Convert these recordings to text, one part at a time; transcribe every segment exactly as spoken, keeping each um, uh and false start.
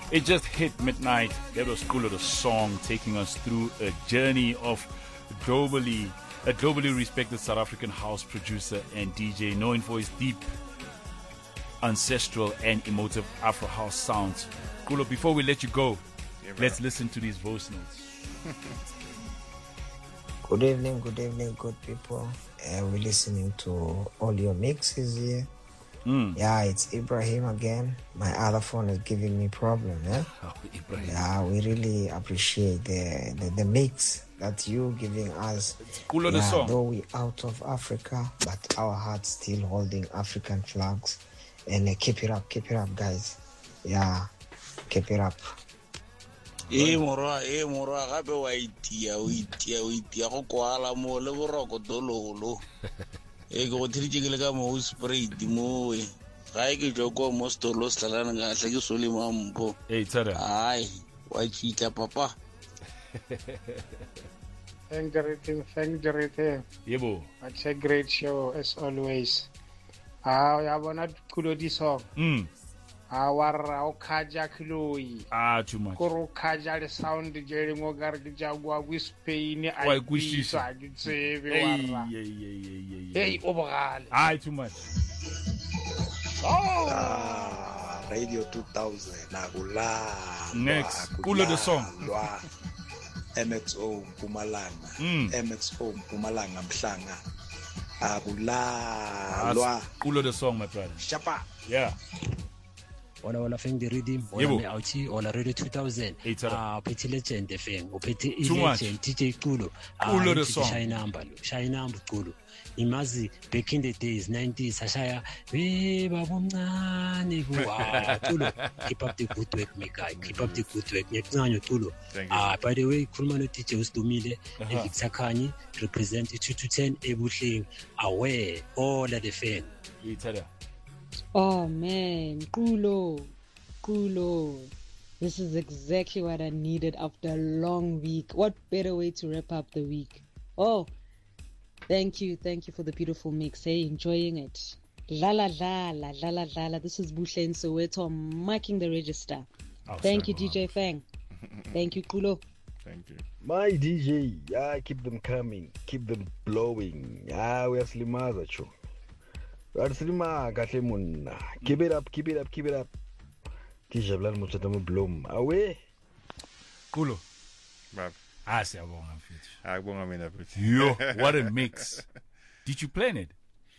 It just hit midnight. That was Kulo the song, taking us through a journey of globally, a globally respected South African house producer and D J, known for his deep, ancestral, and emotive Afro house sounds. Kulo, before we let you go, yeah, let's listen to these voice notes. Good evening, good evening, good people. Uh, we're listening to all your mixes here. Mm. Yeah, it's Ibrahim again. My other phone is giving me problem. Eh? Oh, Ibrahim. Yeah, we really appreciate the, the, the mix that you giving us. It's cool on yeah, the song. Though we out of Africa, but our hearts still holding African flags. And uh, keep it up, keep it up, guys. Yeah, keep it up. Eh mora eh mora gape wa itia o itia o itia go kwala mo le boroko dololo e go tshirije ke le ka mo spray di mo e ga e ke joko mo stolo slalana ga tle ke sole mampo eh tsara ai wa chita papa thank you thank you yebo it's a great show as always ah ya bona kulo di song mm awara o khaja khiloi ah too much koro khaja le sound jele ngo gar ke jagwa ku Spain ai kushisa ke tsebe wara hey hey hey hey o bogale ah too much oh ah, radio two thousand nakula next kulo the song M X O Mpumalanga mm. M X O Mpumalanga Mhlanga akulalwa kulo the song my brother shapa yeah. Ona ona feng the rhythm ona me outi ona radio two thousand ah petty legend feng o petty legend D J Kulo Kulo the song shy number lo shy number Kulo imazi back in the days nineties ashaya we babomncane kuwa Kulo keep up the good work my guy keep up the good work ngiyakuncanyo Kulo ah by the way khuluma no D J uSidumile eVictor Khanye represent two to ten ebuhleng aware all of the fan yithada. Oh man, Kulo, Kulo. This is exactly what I needed after a long week. What better way to wrap up the week? Oh, thank you, thank you for the beautiful mix. Hey, enjoying it. La la la la la la la la. This is Bushle Soweto marking the register. Oh, thank you, D J Fang. Thank you, Kulo. Thank you. My D J, yeah, keep them coming, keep them blowing. Yeah, we are slimaza cho. Arslima kahle munna. Keep it up, keep it up, keep it up. Kijablan mutatamu bloom. Away. Kulo. Bab. Ah, siyabonga mfethu. Akubonga mina futhi. Yo, what a mix. Did you plan it?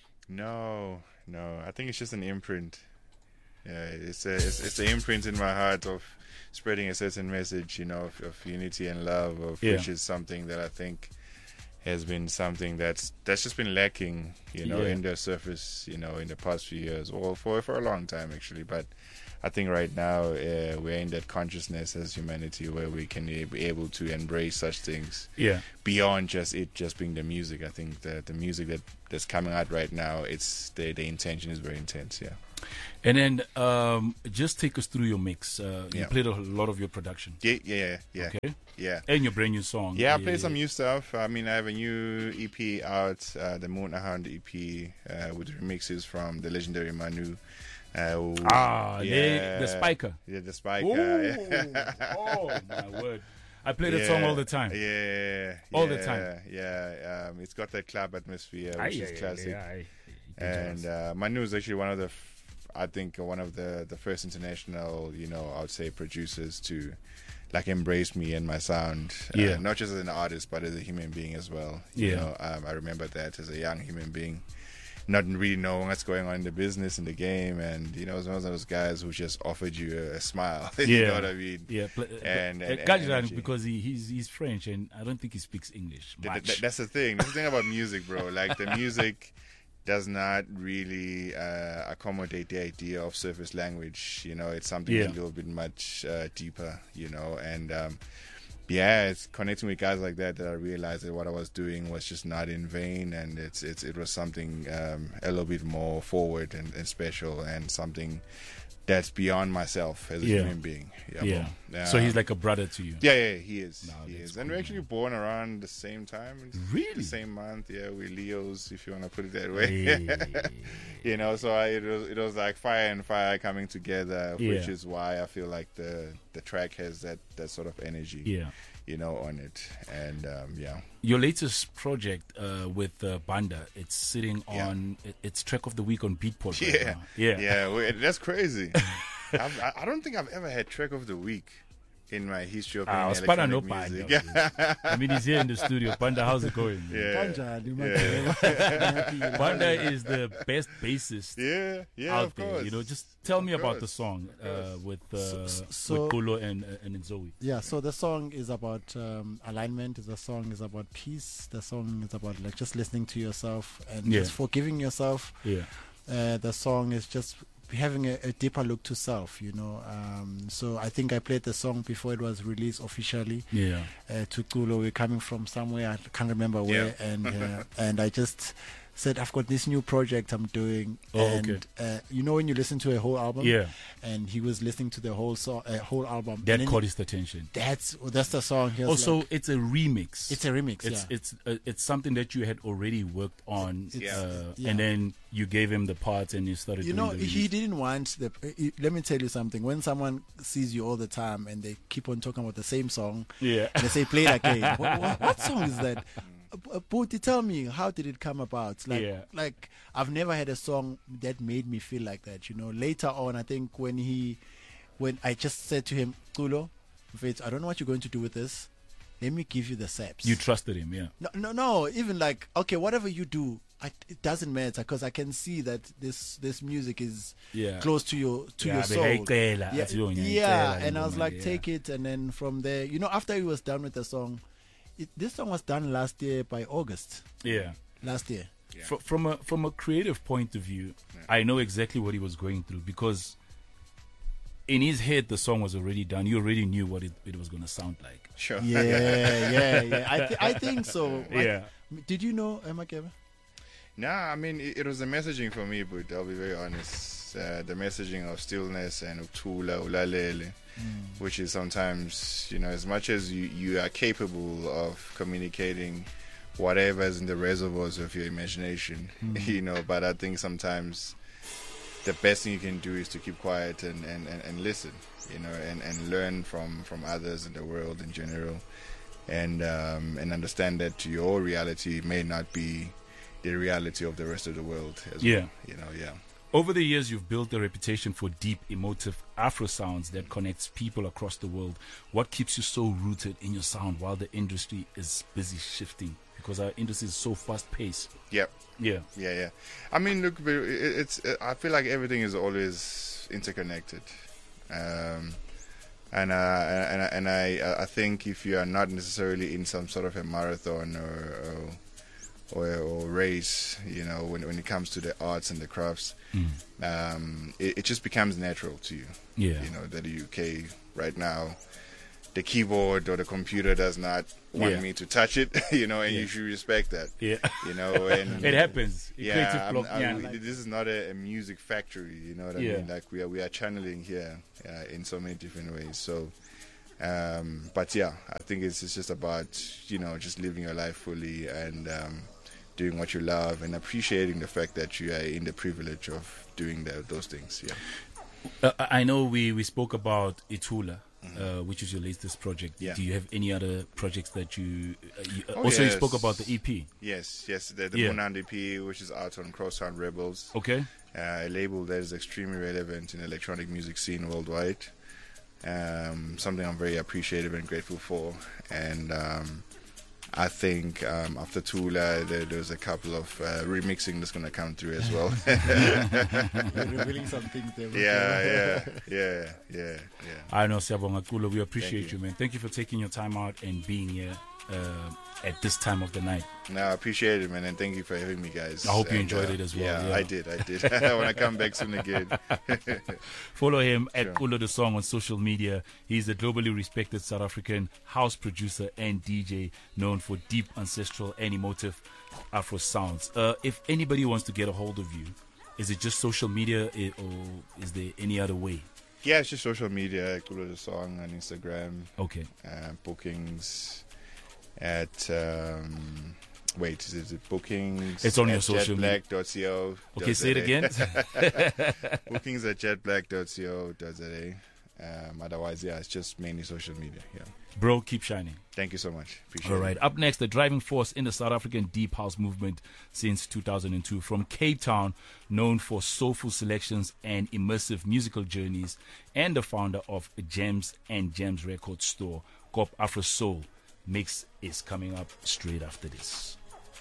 No, no. I think it's just an imprint. Yeah, it's a it's, it's an imprint in my heart of spreading a certain message, you know, of, of unity and love, of yeah. which is something that I think has been something that's that's just been lacking, you know, yeah. in the surface, you know, in the past few years, or for for a long time actually. But I think right now uh, we're in that consciousness as humanity where we can be able to embrace such things, yeah, beyond just it just being the music. I think that the music that that's coming out right now, it's the the intention is very intense, yeah. And then um, just take us through your mix. Uh, you yeah. played a lot of your production. Yeah, yeah, yeah. Okay. Yeah. And your brand new song. Yeah, I played yeah, some yeah. new stuff. I mean, I have a new E P out, uh, the Moon Hound E P, uh, with remixes from the legendary Manu. Uh, ah, yeah, the, the Spiker. Yeah, the Spiker. Yeah. Oh, my word. I play that yeah, song all the time. Yeah. All yeah, the time. Yeah. Um, it's got that club atmosphere, which aye, is aye, classic. Aye, aye. And uh, Manu is actually one of the, f- I think, one of the, the first international, you know, I would say producers to like embrace me and my sound. Yeah. Uh, not just as an artist, but as a human being as well. You yeah. know, um, I remember that as a young human being, not really knowing what's going on in the business, in the game, and you know, was one of those guys who just offered you a, a smile. Yeah. You know what I mean? Yeah. Pl- and, and, and, and because he, he's he's French, and I don't think he speaks English much. Th- th- that's the thing. That's the thing about music, bro. Like the music does not really uh, accommodate the idea of surface language. You know, it's something yeah. a little bit much uh, deeper. You know, and um, yeah, it's connecting with guys like that that I realized that what I was doing was just not in vain, and it's it's it was something um, a little bit more forward and, and special, and something that's beyond myself as a yeah. human being. Yeah, yeah. Uh, so he's like a brother to you. Yeah, yeah, he is. No, he is. cool, and we're actually man. born around the same time. Really? The same month. Yeah, we're Leos, if you want to put it that way. Hey. You know, so I, it was it was like fire and fire coming together, Yeah. which is why I feel like the the track has that that sort of energy. Yeah. You know, on it, and um, yeah. Your latest project uh, with uh, Banda, it's sitting Yeah. on, it, it's track of the week on Beatport. Right Yeah, now. Yeah. yeah. well, That's crazy. I've, I I don't think I've ever had track of the week in my history of Ah, playing Spana no electronic Panda. music. I mean, he's here in the studio. Panda, how's it going? Yeah. Yeah. Panda is the best bassist Yeah, yeah, out of there. course. You know, just tell me Of about the course, song uh, with uh, so- with Kulo and uh, and Zoe. Yeah, so the song is about um, alignment. The song is about peace. The song is about like just listening to yourself and Yeah. just forgiving yourself. Yeah. Uh, the song is just having a, a deeper look to self, you know. Um, so I think I played the song before it was released officially. Yeah. Uh, to Kulo, we're coming from somewhere I can't remember where, Yeah. and uh, and I just said I've got this new project I'm doing, Oh, and okay. uh, you know when you listen to a whole album, Yeah. and he was listening to the whole song, uh, whole album. That and then caught his attention. That's that's the song. He was Also, like, it's a remix. It's a remix, It's yeah. it's uh, it's something that you had already worked on, It's- uh, yeah. and then you gave him the parts, and you started. you doing know, the he remix. didn't want the. he- Let me tell you something. When someone sees you all the time and they keep on talking about the same song, Yeah. and they say play it again. what, what, what song is that? Uh, Booty, tell me, how did it come about? Like, Yeah. like I've never had a song that made me feel like that. You know, later on, I think when he, when I just said to him, Kulo, Fitz, I don't know what you're going to do with this. Let me give you the steps. You trusted him, yeah. No, no, no. Even like, okay, whatever you do, I, it doesn't matter because I can see that this this music is Yeah. close to your to Yeah, your soul. bengayicela, Yeah, athi yona yeah. ngiyayicela And I was ingoma like, le, yeah. take it, and then from there, you know, after he was done with the song, it, this song was done last year by August. Yeah. Last year. Fr- From a from a creative point of view, I know exactly what he was going through because in his head the song was already done. You already knew what it, it was going to sound like. Sure. Yeah, yeah, yeah. I th- I think so. I- Yeah. did you know Emma Kevin? Nah, I mean, it, it was the messaging for me, but I'll be very honest. Uh, the messaging of stillness and utula, ulalele, which is sometimes, you know, as much as you, you are capable of communicating whatever is in the reservoirs of your imagination, you know, but I think sometimes the best thing you can do is to keep quiet and, and, and, and listen, you know, and, and learn from, from others in the world in general, and um, and understand that your reality may not be the reality of the rest of the world as Yeah. well. You know, yeah. Over the years, you've built a reputation for deep, emotive Afro sounds that connects people across the world. What keeps you so rooted in your sound while the industry is busy shifting? Because our industry is so fast-paced. Yep. Yeah. Yeah, yeah. I mean, look, it- it's. I feel like everything is always interconnected, um, and uh, and and I I think if you are not necessarily in some sort of a marathon or or, or, or race, you know, when when it comes to the arts and the crafts, um, it, it just becomes natural to you. Yeah. You know, that the U K right now, the keyboard or the computer does not want Yeah. me to touch it, you know, and Yeah. you should respect that. Yeah. You know, and It happens. A Yeah, creative I'm- block, I'm- yeah. this is not a, a music factory, you know what I Yeah. mean? Like we are we are channeling here uh, in so many different ways. So, um, but yeah, I think it's, it's just about, you know, just living your life fully and um, doing what you love and appreciating the fact that you are in the privilege of doing the, those things. Yeah. Uh, I know we, we spoke about Itula, uh, which is your latest project. Yeah. Do you have any other projects that you... Uh, you uh, Oh, also, yes. you spoke about the E P. Yes, yes, the, the Yeah. Munand E P, which is out on Crosstown Rebels. Okay. Uh, a label that is extremely relevant in the electronic music scene worldwide. Um, something I'm very appreciative and grateful for. And um, I think um, after Tula, there, there's a couple of uh, remixing that's going to come through as well. You're revealing some things there. yeah, yeah, yeah, yeah, yeah. I know, Siyabonga Kulo. We appreciate Thank you. you. man. Thank you for taking your time out and being here uh, at this time of the night. No, I appreciate it, man, and thank you for having me, guys. I hope you And, enjoyed uh, it as well, Yeah, yeah. I did, I did. I want to come back soon again. Follow him at Sure. Kulo the Song on social media. He's a globally respected South African house producer and D J known for deep, ancestral, and emotive Afro sounds. Uh, if anybody wants to get a hold of you, is it just social media, i- or is there any other way? Yeah, it's just social media. Kulo the song on Instagram. Okay. Uh, bookings at um, wait, is it bookings? It's on at your social jet black dot co. Okay, say it again. Bookings at jet black dot co dot z a. Um, otherwise, yeah, it's just mainly social media. Yeah. Bro, keep shining. Thank you so much. Appreciate All it. right. Up next, the driving force in the South African deep house movement since two thousand two. From Cape Town, known for soulful selections and immersive musical journeys, and the founder of Gems and Gems Record Store, Cop Afro Soul Mix is coming up straight after this.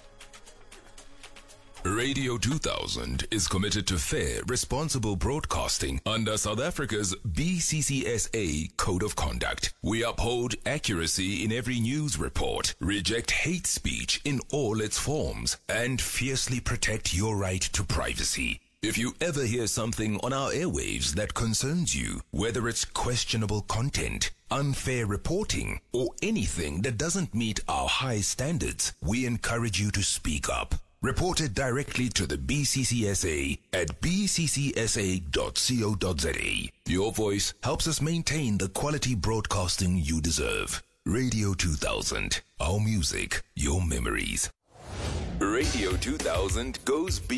Radio two thousand is committed to fair, responsible broadcasting under South Africa's B C C S A Code of Conduct. We uphold accuracy in every news report, reject hate speech in all its forms, and fiercely protect your right to privacy. If you ever hear something on our airwaves that concerns you, whether it's questionable content, unfair reporting, or anything that doesn't meet our high standards, we encourage you to speak up. Report it directly to the B C C S A at b c c s a dot co dot z a. Your voice helps us maintain the quality broadcasting you deserve. Radio two thousand, our music, your memories. Radio two thousand goes beyond